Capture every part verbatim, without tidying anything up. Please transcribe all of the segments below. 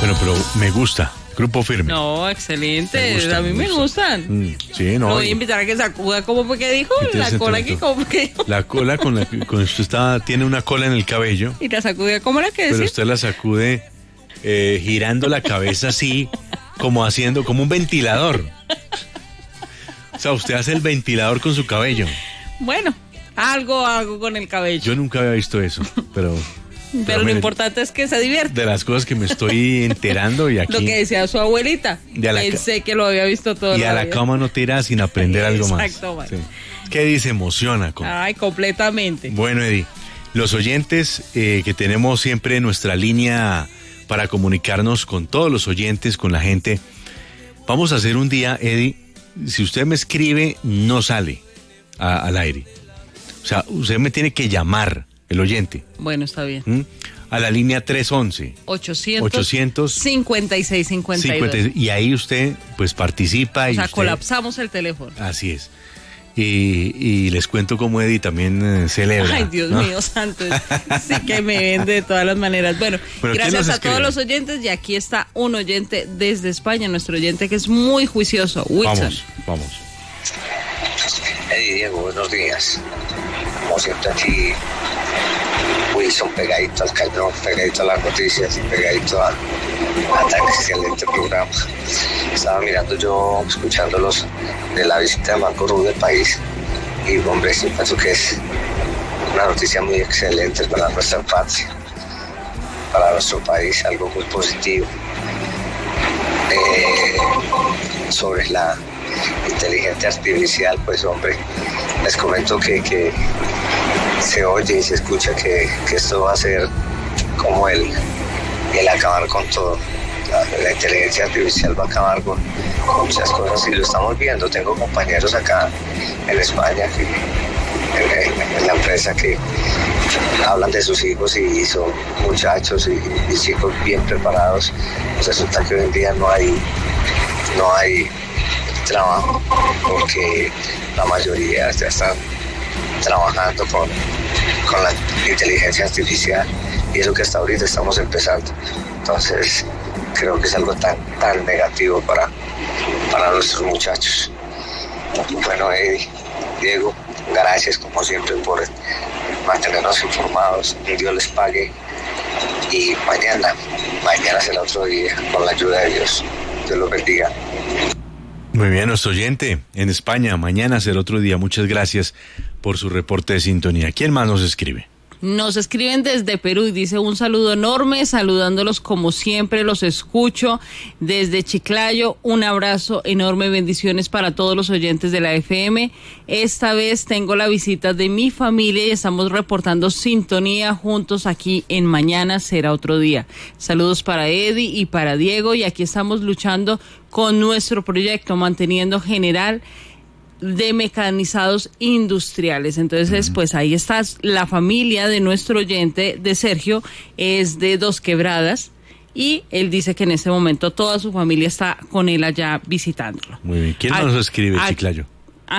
Bueno, pero me gusta. Grupo Firme. No, excelente. Me gusta, a mí me, me gustan. Mm, sí, no. Lo voy a invitar a que sacuda, ¿cómo fue que dijo? La cola que como que dijo. La cola con la que con usted está, tiene una cola en el cabello. Y la sacude, ¿cómo era que decía? Pero usted la sacude eh, girando la cabeza así, como haciendo, como un ventilador. O sea, usted hace el ventilador con su cabello. Bueno, algo hago con el cabello. Yo nunca había visto eso, pero... Pero, pero lo mire, importante es que se divierte. De las cosas que me estoy enterando y aquí... Lo que decía su abuelita. Pensé que lo había visto todo. Y a la, la cama no tira sin aprender algo más. Exacto, sí. ¿Qué dice? Emociona. Como... Ay, completamente. Bueno, Eddie, los oyentes eh, que tenemos siempre en nuestra línea para comunicarnos con todos los oyentes, con la gente, vamos a hacer un día, Eddie, si usted me escribe, no sale a, al aire. O sea, usted me tiene que llamar. El oyente. Bueno, está bien. ¿Mm? A la línea tres once. ochocientos cincuenta y seis cincuenta y dos. Y ahí usted, pues, participa. O y sea, usted... colapsamos el teléfono. Así es. Y, y les cuento cómo Eddie también eh, celebra. Ay, Dios ¿no? mío santo. Sí que me vende de todas las maneras. Bueno, bueno gracias a todos los oyentes. Y aquí está un oyente desde España, nuestro oyente que es muy juicioso. Wilson. Vamos, vamos. Eddie, Diego, buenos días. Como siempre aquí... Wilson pegadito al cañón, pegadito a las noticias y pegadito a, a tan excelente programa. Estaba mirando yo, escuchándolos de la visita de Marco Rubio al país y hombre, sí pienso que es una noticia muy excelente para nuestra patria, para nuestro país, algo muy positivo. Eh, sobre la inteligencia artificial, pues hombre, les comento que, que se oye y se escucha que, que esto va a ser como el, el acabar con todo. La, la inteligencia artificial va a acabar con, con muchas cosas y lo estamos viendo. Tengo compañeros acá en España, que, en, en, en la empresa, que hablan de sus hijos y son muchachos y, y chicos bien preparados. Pues resulta que hoy en día no hay, no hay trabajo porque la mayoría ya están trabajando con, con la inteligencia artificial y eso que hasta ahorita estamos empezando. Entonces creo que es algo tan, tan negativo para, para nuestros muchachos. Bueno, Eddie, Diego, gracias como siempre por mantenernos informados. Que Dios les pague y mañana, mañana será otro día con la ayuda de Dios. Dios los bendiga. Muy bien, nuestro oyente en España, mañana será otro día. Muchas gracias por su reporte de sintonía. ¿Quién más nos escribe? Nos escriben desde Perú y dice un saludo enorme, saludándolos como siempre, los escucho desde Chiclayo, un abrazo enorme, bendiciones para todos los oyentes de la F M. Esta vez tengo la visita de mi familia y estamos reportando sintonía juntos aquí en Mañana Será Otro Día. Saludos para Eddie y para Diego y aquí estamos luchando con nuestro proyecto, manteniendo general de mecanizados industriales. Entonces, uh-huh. pues ahí está la familia de nuestro oyente, de Sergio, es de Dos Quebradas y él dice que en este momento toda su familia está con él allá visitándolo. Muy bien. ¿Quién a, nos escribe, a, Chiclayo? A,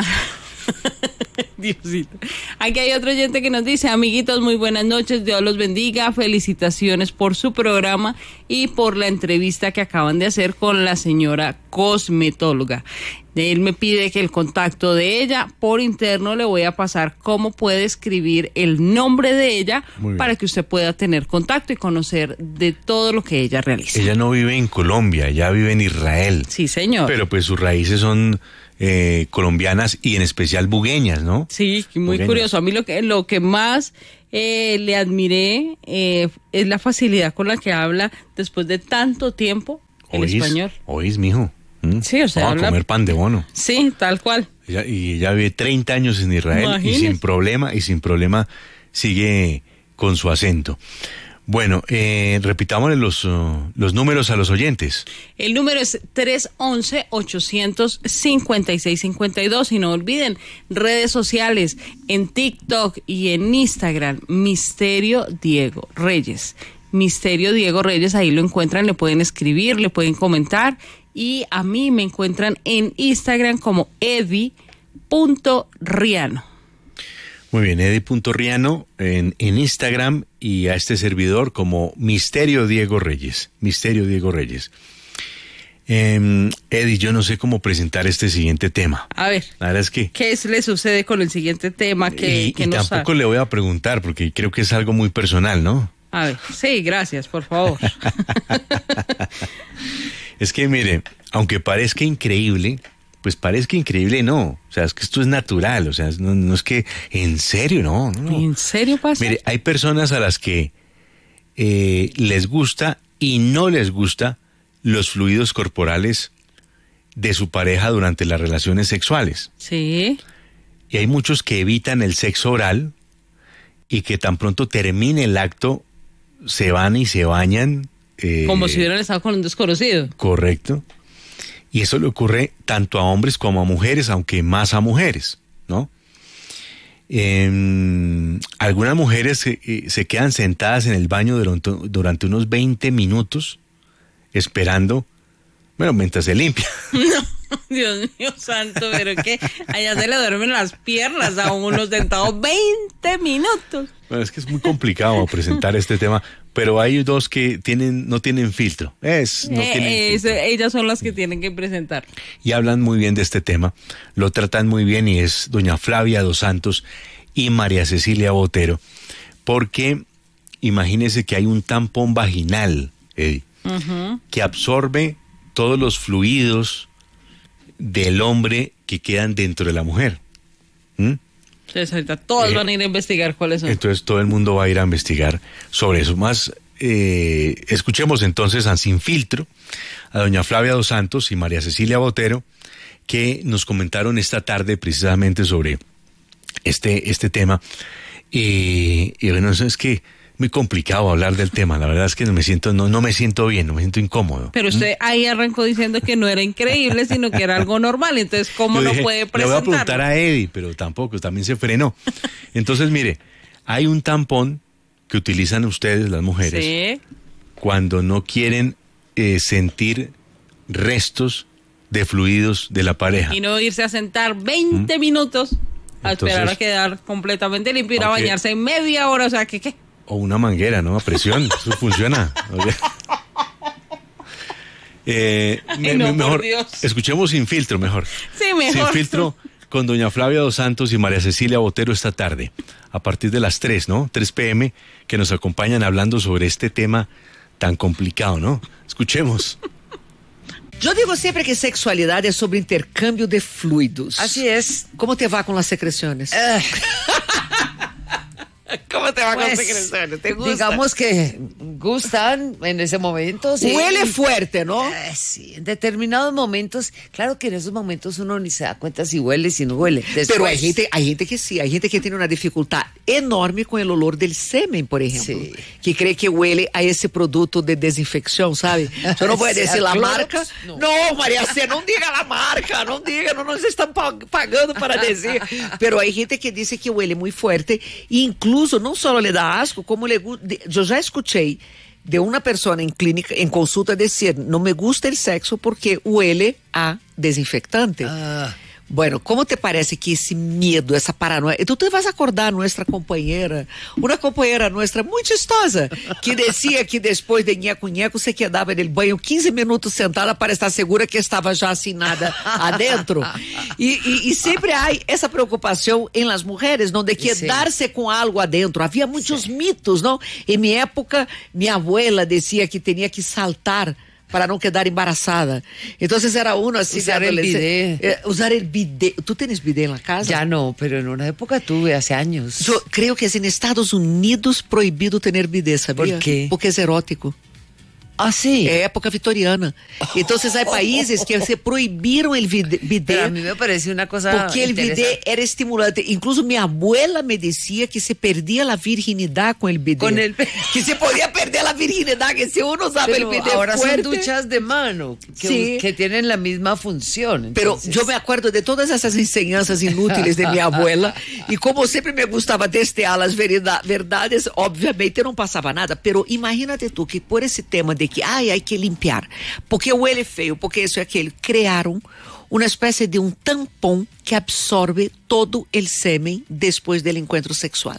Diosito. Aquí hay otro oyente que nos dice: amiguitos, muy buenas noches, Dios los bendiga, felicitaciones por su programa y por la entrevista que acaban de hacer con la señora cosmetóloga. Él me pide que el contacto de ella por interno le voy a pasar cómo puede escribir el nombre de ella para que usted pueda tener contacto y conocer de todo lo que ella realiza. Ella no vive en Colombia, ella vive en Israel. Sí, señor. Pero pues sus raíces son eh, colombianas y en especial bugueñas, ¿no? Sí, muy bugueñas. Curioso. A mí lo que, lo que más eh, le admiré eh, es la facilidad con la que habla después de tanto tiempo el ¿Oís? español. Oís, mijo. Sí, o sea, a habla... comer pan de bono. Sí, tal cual. Ella, y ella vive treinta años en Israel. Imagínese. y sin problema, y sin problema sigue con su acento. Bueno, eh, repitámosle los, uh, los números a los oyentes. El número es tres once, ochocientos cincuenta y seis cincuenta y dos. Y no olviden, redes sociales en TikTok y en Instagram, Misterio Diego Reyes. Misterio Diego Reyes, ahí lo encuentran, le pueden escribir, le pueden comentar. Y a mí me encuentran en Instagram como eddie punto riano. Muy bien, Eddie.Riano en, en Instagram y a este servidor como Misterio Diego Reyes. Misterio Diego Reyes. Eh, Eddie, yo no sé cómo presentar este siguiente tema. A ver, la verdad es que... ¿qué es, le sucede con el siguiente tema? Que, y que y no tampoco sabe? le voy a preguntar porque creo que es algo muy personal, ¿no? A ver, sí, gracias, por favor. Es que mire, aunque parezca increíble, pues parezca increíble, no. O sea, es que esto es natural, o sea, no, no es que, en serio, no, no, no. ¿En serio pasa? Mire, hay personas a las que eh, les gusta y no les gusta los fluidos corporales de su pareja durante las relaciones sexuales. Sí. Y hay muchos que evitan el sexo oral y que tan pronto termine el acto se van y se bañan. Eh, Como si hubieran estado con un desconocido. Correcto. Y eso le ocurre tanto a hombres como a mujeres, aunque más a mujeres, ¿no? Eh, algunas mujeres se, eh, se quedan sentadas en el baño durante, durante unos veinte minutos esperando, bueno, mientras se limpia. No, Dios mío santo, pero que allá se le duermen las piernas a uno sentado veinte minutos. Bueno, es que es muy complicado presentar este tema, pero hay dos que tienen, no tienen filtro. Es, no Eh, tienen eh, filtro. ese- ellas son las que tienen que presentar. Y hablan muy bien de este tema, lo tratan muy bien y es doña Flavia Dos Santos y María Cecilia Botero, porque imagínese que hay un tampón vaginal, Eddie, Ujú. que absorbe todos los fluidos del hombre que quedan dentro de la mujer. ¿Mm? Entonces ahorita todos Eh, van a ir a investigar cuáles son. Entonces todo el mundo va a ir a investigar sobre eso. Más, eh, escuchemos entonces a Sin Filtro, a doña Flavia Dos Santos y María Cecilia Botero, que nos comentaron esta tarde precisamente sobre este, este tema. Y, y bueno, eso es que muy complicado hablar del tema. La verdad es que no me siento, no, no me siento bien, no me siento incómodo. Pero usted ahí arrancó diciendo que no era increíble, sino que era algo normal. Entonces, ¿cómo Yo no dije, puede le voy a preguntar presentarlo? a Eddie, pero tampoco, también se frenó. Entonces, mire, hay un tampón que utilizan ustedes, las mujeres, Sí. cuando no quieren eh, sentir restos de fluidos de la pareja. Y no irse a sentar veinte minutos a Entonces- esperar a quedar completamente limpio, ir a Aunque- bañarse en media hora. O sea, ¿qué qué? O una manguera, ¿no? A presión, eso funciona. O sea, eh, me- no, me- por mejor, Dios. escuchemos Sin Filtro, mejor. Sí, mejor. Sin Filtro con doña Flavia Dos Santos y María Cecilia Botero esta tarde, a partir de las tres, ¿no? tres pe eme, que nos acompañan hablando sobre este tema tan complicado, ¿no? Escuchemos. Eu digo sempre que sexualidade é sobre intercâmbio de fluidos. Así es. Como te va com as secreções? ¿Cómo te va Pues, con secreciones? ¿Te gusta? Digamos que Gustan en ese momento, sí. huele fuerte, ¿no? Eh, sí, en determinados momentos, claro que en esos momentos uno ni se da cuenta si huele, si no huele. Después, Pero hay gente, hay gente que sí, hay gente que tiene una dificultad enorme con el olor del semen, por ejemplo, Sí. que cree que huele a ese producto de desinfección, ¿sabe? Yo no voy a Sí, decir a la Clorox, marca. no. No, María C, no diga la marca, no diga, no nos están pa- pagando para decir. Pero hay gente que dice que huele muy fuerte, e incluso no solo le da asco, como le gusta. Yo ya escuché de una persona en clínica, en consulta, decir, no me gusta el sexo porque huele a desinfectante. Ah. Bueno, como te parece que esse medo, essa paranoia... Tu te vas a acordar nossa companheira, uma companheira nossa muito chistosa, que dizia que depois de nheco-nheco se quedava no banho quinze minutos sentada para estar segura que estava já sem nada adentro. E, e, e sempre há essa preocupação em las mulheres, não, de quedar-se com algo adentro. Havia muitos Sim. mitos, não? Em minha época, minha abuela dizia que tinha que saltar para não quedar embaraçada. Então, era uno assim Usar de el adolescente. bidé. Eh, usar el bidé. ¿Tú tienes bidé en la casa? Ya no, pero en una época tuve, hace años. Yo creo que es en Estados Unidos prohibido tener bidé, ¿sabía? ¿Por qué? Porque es erótico. Ah, sí. É época vitoriana. Entonces hay países que se prohibiram el bidé, Pero a bidé mí me parece una cosa porque el bidé interesante. era estimulante. Incluso mi abuela me decía que se perdía la virginidad con el bidé. Con el- Que se podía perder la virginidad, que si uno usaba Pero el bidé ahora fuerte. son duchas de mano que, Sí. que tienen la misma función. Pero entonces- yo me acuerdo de todas esas enseñanzas inútiles de mi abuela y como siempre me gustaba testear las verida- verdades, obviamente no pasaba nada, pero imagínate tú que por ese tema de que ay, hay que limpiar, porque huele feo, porque eso y aquello, crearon una especie de un tampón que absorbe todo el semen después del encuentro sexual.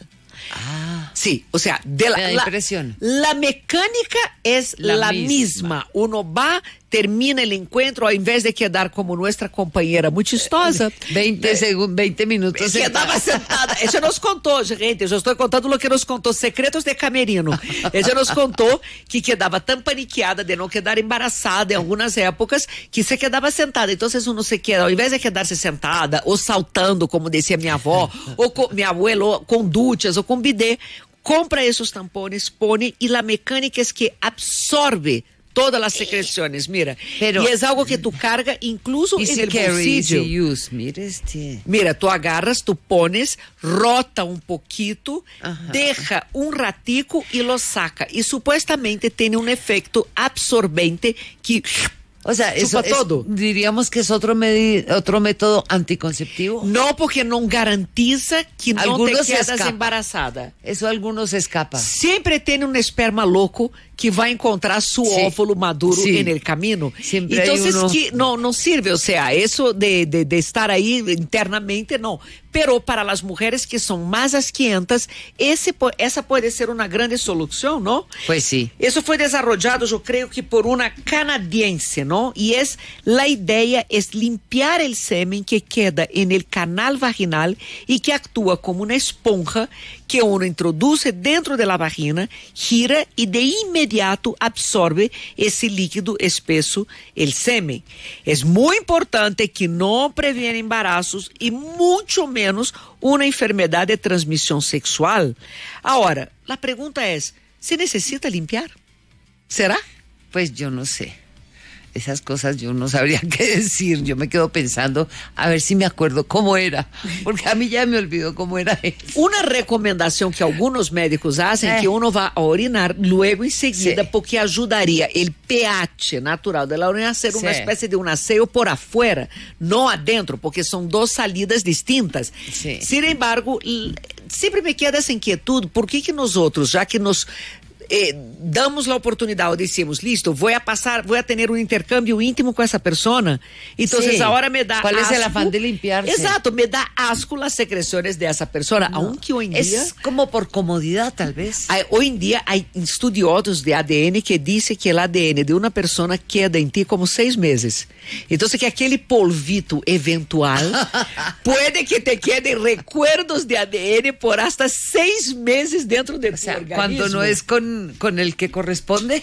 Ah, Sí, o sea, de la, me da la, impresión. la mecánica es la, La misma. misma. Uno va, termina el encuentro, ao invés de quedar como nuestra compañera muy chistosa. veinte segundos, veinte minutos. Quedava sentada. Ella nos contou, gente, eu já estou contando o que nos contou, secretos de camerino. Ella nos contou que quedava tão paniqueada de não quedar embaraçada em algumas épocas, que se quedava sentada. Então, uno se queda, ao invés de quedar-se sentada, ou saltando, como dizia minha avó, ou com minha abuela, ou com duchas, ou com bidê, compra esses tampones, pone, e a mecânica é que absorve todas las secreciones, mira. Pero, y es algo que tú cargas incluso en el bolsillo. Easy use, mira este. Mira, tú agarras, tú pones, rota un poquito, Ajá. deja un ratico y lo saca. Y supuestamente tiene un efecto absorbente que... O sea, eso es, todo. diríamos que es otro, medi- otro método anticonceptivo. No, porque no garantiza que no Algunos te quedas escapa. embarazada. Eso a algunos escapa. Sempre tem um esperma louco que vai encontrar su Sí. óvulo maduro Sí. en el camino. Siempre hay Entonces, uno- que no, no sirve, o sea, eso de, de, de estar ahí internamente, no. Pero para las mujeres que son más asquientas, esse, po- essa puede ser una grande solución, ¿no? Pues sí. Eso fue desarrollado, yo creo que por una canadiense, ¿no? Y es, la idea es limpiar el semen que queda en el canal vaginal y que actúa como una esponja que uno introduce dentro de la vagina, gira y de inmediato absorbe ese líquido espeso, el semen. Es muy importante que no previene embarazos y mucho menos una enfermedad de transmisión sexual. Ahora, la pregunta es, ¿se necesita limpiar? ¿Será? Pues yo no sé. Esas cosas yo no sabría qué decir. Yo me quedo pensando a ver si me acuerdo cómo era. Porque a mí ya me olvidó cómo era eso. Una recomendación que algunos médicos hacen es Eh. que uno va a orinar luego enseguida, Sí. porque ayudaría el pH natural de la orina a ser una Sí. especie de un aseo por afuera, no adentro, porque son dos salidas distintas. Sí. Sin embargo, l- siempre me queda esa inquietud, ¿por qué que nosotros, ya que nos eh, damos la oportunidad o decimos, listo, voy a pasar, voy a tener un intercambio íntimo con esa persona, entonces Sí. ahora me da ¿Cuál es el asco. afán de limpiarse? Exacto, me da asco las secreciones de esa persona, aunque hoy en día... Es como por comodidad, tal vez. Hay- hoy en día hay estudiosos de A D N que dicen que el A D N de una persona queda en ti como seis meses. Entonces que aquel polvito eventual puede que te queden recuerdos de A D N por hasta seis meses dentro de O tu sea, organismo. cuando no es con, con el que corresponde.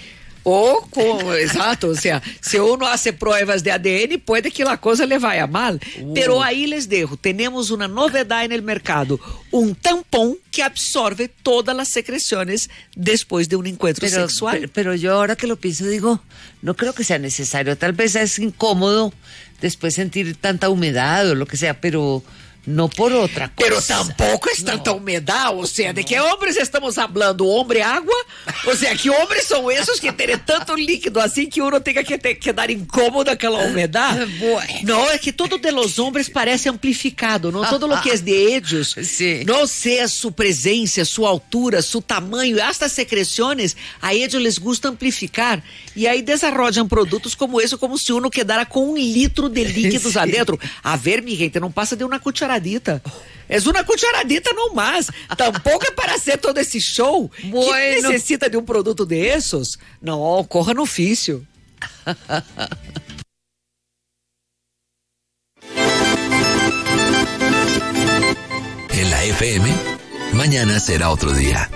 O con, exacto, o sea, si uno hace pruebas de A D N, puede que la cosa le vaya mal. Uh. Pero ahí les dejo, tenemos una novedad en el mercado, un tampón que absorbe todas las secreciones después de un encuentro Pero, sexual. pero, pero yo ahora que lo pienso digo, no creo que sea necesario. Tal vez es incómodo después sentir tanta humedad o lo que sea, pero no por otra cosa. Pero tampoco es tanta humedad, o sea, ¿de qué hombres estamos hablando? ¿Hombre agua? O sea, ¿qué hombres son esos que tienen tanto líquido así que uno tenga que te, quedar incómodo con la humedad? Bueno. No, es que todo de los hombres parece amplificado, ¿no? Todo lo que es de ellos, Sí. no sea su presencia, su altura, su tamaño, hasta secreciones, a ellos les gusta amplificar. Y ahí desarrollan productos como eso, como si uno quedara con un litro de líquidos Sí. adentro. A ver, mi gente, no pasa de una cucharadita. Es una cucharadita no más. Tampoco es para hacer todo ese show. ¿Quién Bueno. necesita de un producto de esos? No, corra no oficio. En la F M, mañana será otro día.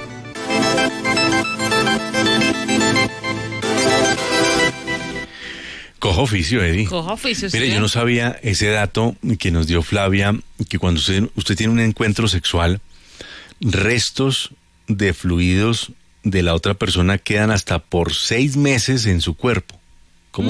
Cojo oficio, Eddie. Cojo oficio, Mire, sí. yo no sabía ese dato que nos dio Flavia, que cuando usted, usted tiene un encuentro sexual, restos de fluidos de la otra persona quedan hasta por seis meses en su cuerpo.